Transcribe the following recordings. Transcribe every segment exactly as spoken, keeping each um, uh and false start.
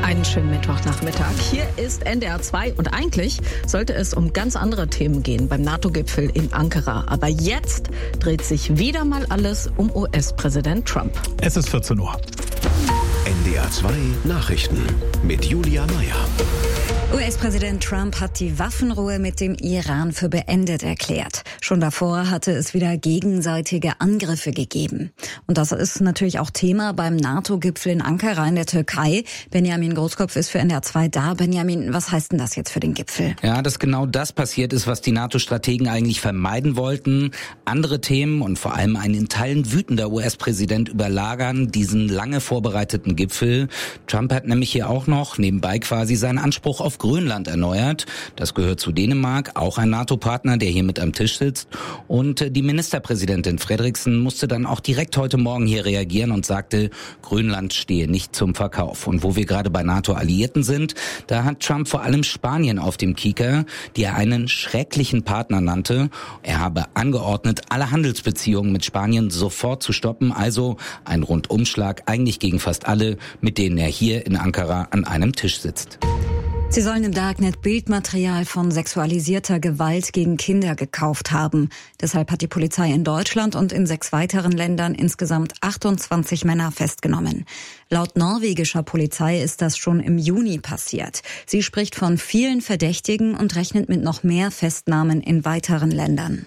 Einen schönen Mittwochnachmittag. Hier ist N D R zwei und eigentlich sollte es um ganz andere Themen gehen beim NATO-Gipfel in Ankara. Aber jetzt dreht sich wieder mal alles um U S-Präsident Trump. Es ist vierzehn Uhr. N D R zwei Nachrichten mit Julia Meyer. U S-Präsident Trump hat die Waffenruhe mit dem Iran für beendet erklärt. Schon davor hatte es wieder gegenseitige Angriffe gegeben. Und das ist natürlich auch Thema beim NATO-Gipfel in Ankara in der Türkei. Benjamin Großkopf ist für N D R zwei da. Benjamin, was heißt denn das jetzt für den Gipfel? Ja, dass genau das passiert ist, was die NATO-Strategen eigentlich vermeiden wollten. Andere Themen und vor allem ein in Teilen wütender U S-Präsident überlagern diesen lange vorbereiteten Gipfel. Trump hat nämlich hier auch noch nebenbei quasi seinen Anspruch auf Grönland erneuert. Das gehört zu Dänemark, auch ein NATO-Partner, der hier mit am Tisch sitzt. Und die Ministerpräsidentin Frederiksen musste dann auch direkt heute Morgen hier reagieren und sagte, Grönland stehe nicht zum Verkauf. Und wo wir gerade bei NATO-Alliierten sind, da hat Trump vor allem Spanien auf dem Kieker, die er einen schrecklichen Partner nannte. Er habe angeordnet, alle Handelsbeziehungen mit Spanien sofort zu stoppen. Also ein Rundumschlag eigentlich gegen fast alle, mit denen er hier in Ankara an einem Tisch sitzt. Sie sollen im Darknet Bildmaterial von sexualisierter Gewalt gegen Kinder gekauft haben. Deshalb hat die Polizei in Deutschland und in sechs weiteren Ländern insgesamt achtundzwanzig Männer festgenommen. Laut norwegischer Polizei ist das schon im Juni passiert. Sie spricht von vielen Verdächtigen und rechnet mit noch mehr Festnahmen in weiteren Ländern.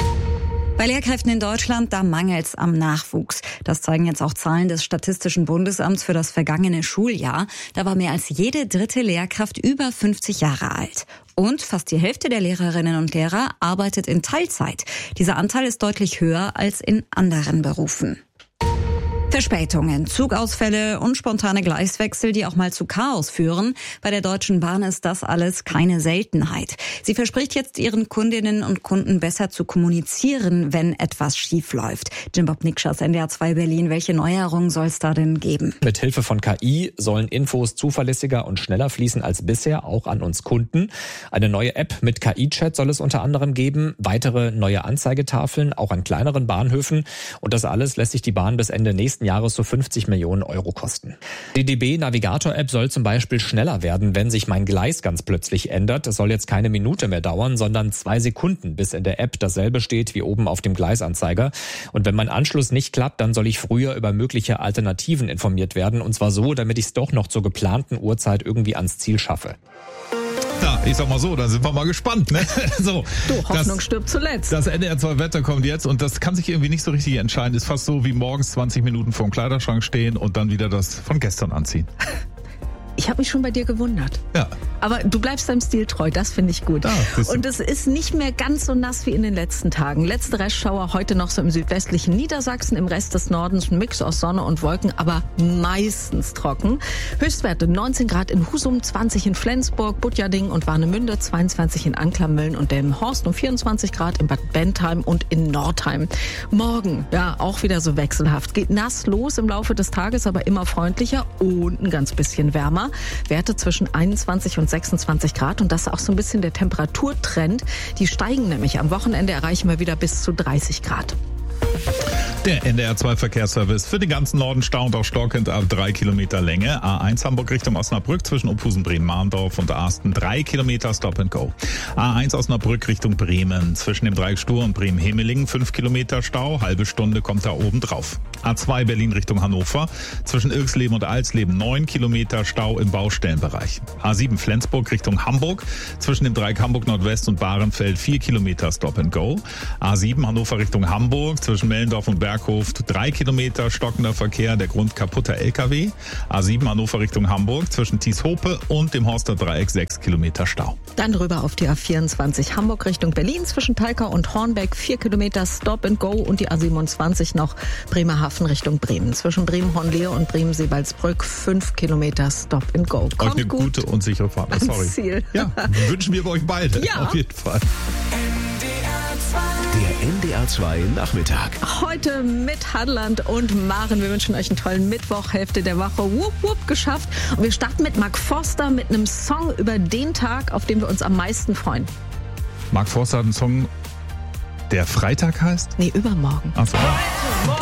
Bei Lehrkräften in Deutschland, da mangelt's am Nachwuchs. Das zeigen jetzt auch Zahlen des Statistischen Bundesamts für das vergangene Schuljahr. Da war mehr als jede dritte Lehrkraft über fünfzig Jahre alt. Und fast die Hälfte der Lehrerinnen und Lehrer arbeitet in Teilzeit. Dieser Anteil ist deutlich höher als in anderen Berufen. Verspätungen, Zugausfälle und spontane Gleiswechsel, die auch mal zu Chaos führen. Bei der Deutschen Bahn ist das alles keine Seltenheit. Sie verspricht jetzt ihren Kundinnen und Kunden besser zu kommunizieren, wenn etwas schief läuft. Jim Bob Nikschas, N D R zwei Berlin. Welche Neuerungen soll es da denn geben? Mit Hilfe von K I sollen Infos zuverlässiger und schneller fließen als bisher, auch an uns Kunden. Eine neue App mit K I-Chat soll es unter anderem geben. Weitere neue Anzeigetafeln, auch an kleineren Bahnhöfen. Und das alles lässt sich die Bahn bis Ende nächsten Jahres so fünfzig Millionen Euro kosten. Die D B Navigator-App soll zum Beispiel schneller werden, wenn sich mein Gleis ganz plötzlich ändert. Es soll jetzt keine Minute mehr dauern, sondern zwei Sekunden, bis in der App dasselbe steht wie oben auf dem Gleisanzeiger. Und wenn mein Anschluss nicht klappt, dann soll ich früher über mögliche Alternativen informiert werden. Und zwar so, damit ich es doch noch zur geplanten Uhrzeit irgendwie ans Ziel schaffe. Ja, ich sag mal so, da sind wir mal gespannt, ne? So, Du, Hoffnung das, stirbt zuletzt. Das N D R zwei Wetter kommt jetzt und das kann sich irgendwie nicht so richtig entscheiden. Ist fast so wie morgens zwanzig Minuten vorm Kleiderschrank stehen und dann wieder das von gestern anziehen. Ich habe mich schon bei dir gewundert. Ja. Aber du bleibst deinem Stil treu, das finde ich gut. Ja, und es ist nicht mehr ganz so nass wie in den letzten Tagen. Letzte Restschauer heute noch so im südwestlichen Niedersachsen, im Rest des Nordens ein Mix aus Sonne und Wolken, aber meistens trocken. Höchstwerte neunzehn Grad in Husum, zwanzig in Flensburg, Butjading und Warnemünde, zweiundzwanzig in Anklam-Mölln und Delmenhorst und vierundzwanzig Grad in Bad Bentheim und in Nordheim. Morgen, ja, auch wieder so wechselhaft. Geht nass los im Laufe des Tages, aber immer freundlicher und ein ganz bisschen wärmer. Werte zwischen einundzwanzig und sechsundzwanzig Grad und das ist auch so ein bisschen der Temperaturtrend. Die steigen nämlich. Am Wochenende erreichen wir wieder bis zu dreißig Grad. Der N D R zwei Verkehrsservice für den ganzen Norden stauend auch stockend ab drei Kilometer Länge. A eins Hamburg Richtung Osnabrück zwischen Opusen, Bremen-Marndorf und Asten drei Kilometer Stop and Go. A eins Osnabrück Richtung Bremen zwischen dem Dreieck Stur und Bremen-Hemeling fünf Kilometer Stau, halbe Stunde kommt da oben drauf. A zwei Berlin Richtung Hannover zwischen Irksleben und Alsleben neun Kilometer Stau im Baustellenbereich. A sieben Flensburg Richtung Hamburg zwischen dem Dreieck Hamburg Nordwest und Bahrenfeld vier Kilometer Stop and Go. A sieben Hannover Richtung Hamburg zwischen Mellendorf und Berghof drei Kilometer stockender Verkehr, der Grund kaputter L K W. A sieben Hannover Richtung Hamburg zwischen Thieshope und dem Horster Dreieck sechs Kilometer Stau. Dann rüber auf die A vierundzwanzig Hamburg Richtung Berlin zwischen Talkau und Hornbeck vier Kilometer Stop and Go und die A siebenundzwanzig noch Bremerhaven Richtung Bremen zwischen Bremen-Hornlehe und Bremen-Seebaldsbrück fünf Kilometer Stop and Go. Kommt euch eine gut gute und sichere Fahrt. ans Sorry. Ziel. Ja, wünschen wir euch beide. Ja. Auf jeden Fall. Der N D R zwei Nachmittag. Heute mit Hadland und Maren. Wir wünschen euch einen tollen Mittwoch, Hälfte der Woche. Wupp, wupp, geschafft. Und wir starten mit Mark Forster mit einem Song über den Tag, auf den wir uns am meisten freuen. Mark Forster hat einen Song, der Freitag heißt? Nee, übermorgen. Ach so.